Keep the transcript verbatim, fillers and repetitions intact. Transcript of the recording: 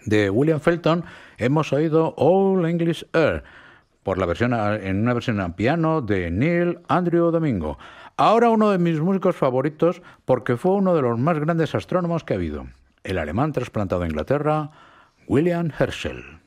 De William Felton hemos oído All English Air, por la versión a- en una versión a piano de Neil Andrew Domingo. Ahora uno de mis músicos favoritos porque fue uno de los más grandes astrónomos que ha habido, el alemán trasplantado a Inglaterra, William Herschel.